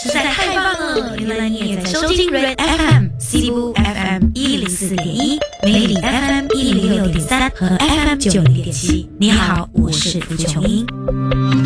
实在太棒了！原来你也在收听 Red FM、西部 FM 104.1、美丽 FM 106.3和 FM 90.7。你好，我是蒲琼英。